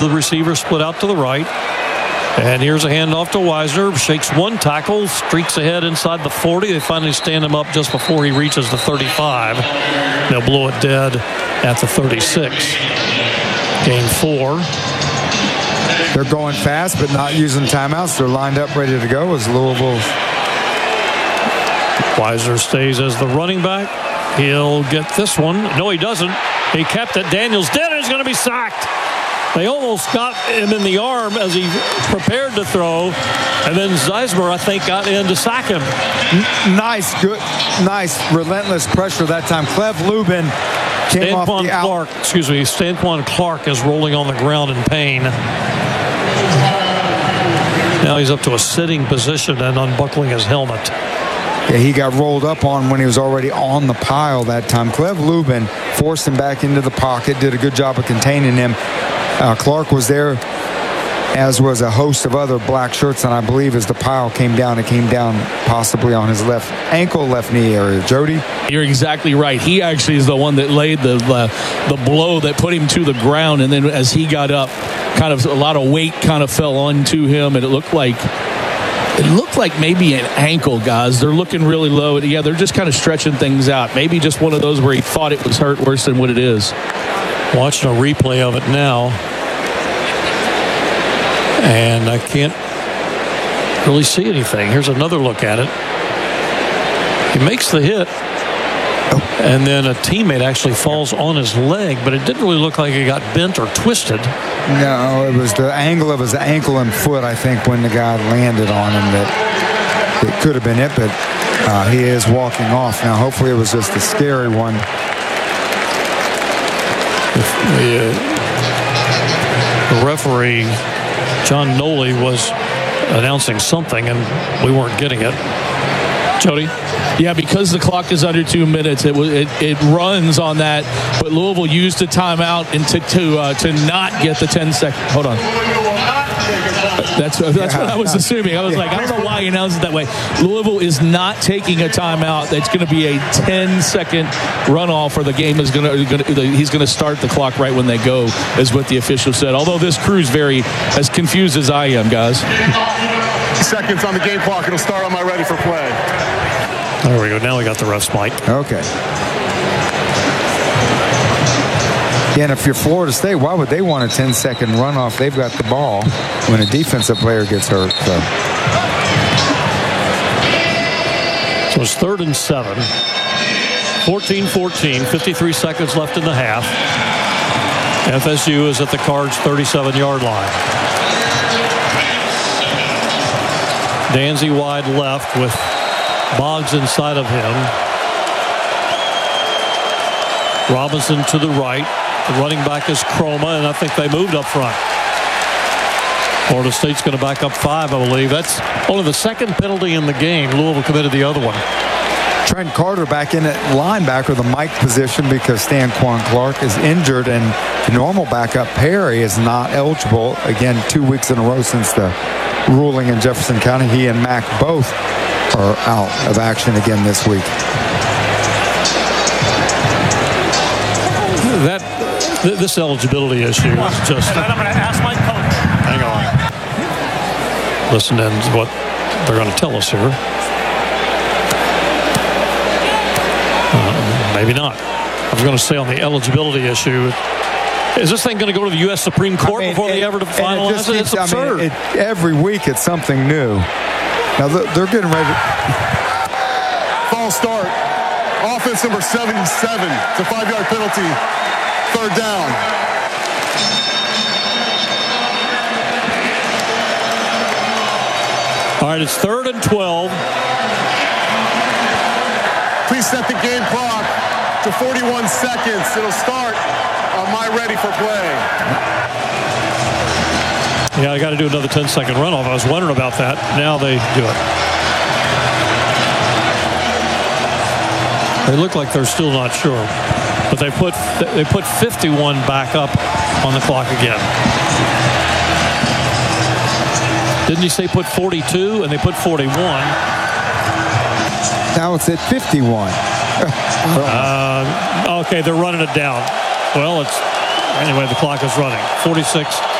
the receiver split out to the right. And here's a handoff to Wisner. Shakes one tackle, streaks ahead inside the 40. They finally stand him up just before he reaches the 35. They'll blow it dead at the 36. Gain 4. They're going fast, but not using timeouts. They're lined up, ready to go as Louisville. Wisner stays as the running back. He'll get this one. No, he doesn't. He kept it. Daniels dead. He's going to be sacked. They almost got him in the arm as he prepared to throw. And then Zeismer, I think, got in to sack him. Nice, good, nice, relentless pressure that time. Cleve Lubin came off the out. Stanquan Clark is rolling on the ground in pain. Now he's up to a sitting position and unbuckling his helmet. Yeah, he got rolled up on when he was already on the pile that time. Cleve Lubin forced him back into the pocket, did a good job of containing him. Clark was there, as was a host of other black shirts, and I believe as the pile came down, it came down possibly on his left ankle, left knee area. Jody? You're exactly right. He actually is the one that laid the blow that put him to the ground, and then as he got up, kind of a lot of weight kind of fell onto him, and it looked like maybe an ankle, guys. They're looking really low. Yeah, they're just kind of stretching things out. Maybe just one of those where he thought it was hurt worse than what it is. Watching a replay of it now, and I can't really see anything. Here's another look at it. He makes the hit, and then a teammate actually falls on his leg, but it didn't really look like it got bent or twisted. No, it was the angle of his ankle and foot, I think, when the guy landed on him. That it could have been it, but he is walking off. Now, hopefully it was just a scary one. The referee, John Noley, was announcing something, and we weren't getting it. Jody? Yeah, because the clock is under 2 minutes, it runs on that. But Louisville used a timeout and to not get the 10-second. Hold on. That's what I was assuming. I was like, I don't know why he announced it that way. Louisville is not taking a timeout. That's going to be a 10-second runoff, or the game is he's going to start the clock right when they go, is what the official said. Although this crew's very as confused as I am, guys. Seconds on the game clock. It'll start on my ready for play. There we go. Now we got the ref's mic. Okay. Yeah, and if you're Florida State, why would they want a 10-second runoff? They've got the ball when a defensive player gets hurt. So it's 3rd and 7. 14-14, 53 seconds left in the half. FSU is at the Cards' 37-yard line. Danzy wide left with Boggs inside of him. Robinson to the right. The running back is Chroma, and I think they moved up front. Florida State's going to back up 5, I believe. That's only the second penalty in the game. Louisville committed the other one. Trent Carter back in at linebacker, the Mike position, because Stanquan Clark is injured, and the normal backup Perry is not eligible. Again, 2 weeks in a row since the ruling in Jefferson County. He and Mack both are out of action again this week. This eligibility issue is just... And then I'm going to ask my coach. Hang on. Listen to what they're going to tell us here. Maybe not. I was going to say on the eligibility issue, is this thing going to go to the U.S. Supreme Court before they ever finalize it? It's absurd. Every week it's something new. Now they're getting ready. False start. Offense number 77. It's a 5-yard penalty. 3rd down. All right, it's 3rd and 12. Please set the game clock to 41 seconds. It'll start on my ready for play. Yeah, I got to do another 10-second runoff. I was wondering about that. Now they do it. They look like they're still not sure. But they put 51 back up on the clock again. Didn't you say put 42? And they put 41. Now it's at 51. Okay, they're running it down. Well, anyway, the clock is running. 46.